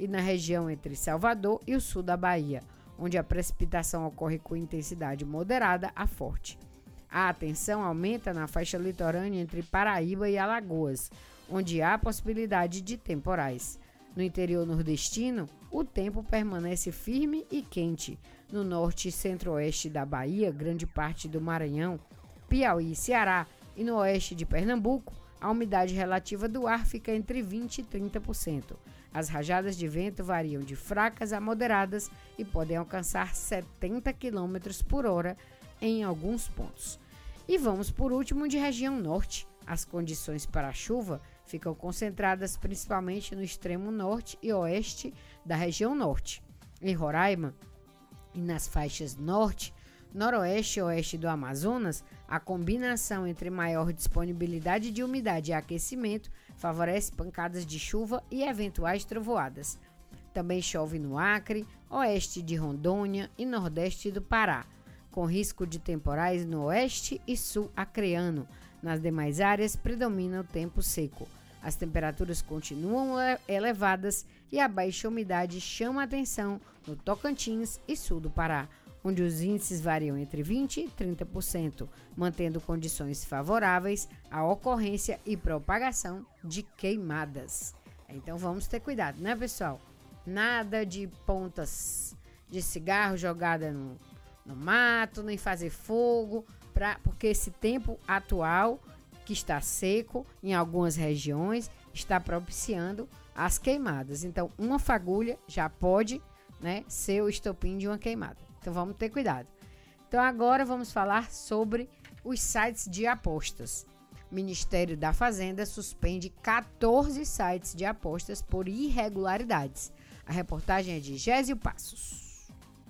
e na região entre Salvador e o sul da Bahia, onde a precipitação ocorre com intensidade moderada a forte. A atenção aumenta na faixa litorânea entre Paraíba e Alagoas, onde há possibilidade de temporais. No interior nordestino, o tempo permanece firme e quente. No norte e centro-oeste da Bahia, grande parte do Maranhão, Piauí e Ceará, e no oeste de Pernambuco, a umidade relativa do ar fica entre 20% e 30%. As rajadas de vento variam de fracas a moderadas e podem alcançar 70 km por hora em alguns pontos. E vamos por último de região norte. As condições para a chuva ficam concentradas principalmente no extremo norte e oeste da região norte. Em Roraima e nas faixas norte, noroeste e oeste do Amazonas, a combinação entre maior disponibilidade de umidade e aquecimento favorece pancadas de chuva e eventuais trovoadas. Também chove no Acre, oeste de Rondônia e nordeste do Pará, com risco de temporais no oeste e sul acreano. Nas demais áreas predomina o tempo seco. As temperaturas continuam elevadas e a baixa umidade chama a atenção no Tocantins e sul do Pará, onde os índices variam entre 20% e 30%, mantendo condições favoráveis à ocorrência e propagação de queimadas. Então vamos ter cuidado, né, pessoal? Nada de pontas de cigarro jogada no mato, nem fazer fogo, porque esse tempo atual, que está seco em algumas regiões, está propiciando as queimadas. Então, uma fagulha já pode, né, ser o estopim de uma queimada. Então, vamos ter cuidado. Então, agora vamos falar sobre os sites de apostas. O Ministério da Fazenda suspende 14 sites de apostas por irregularidades. A reportagem é de Gésio Passos.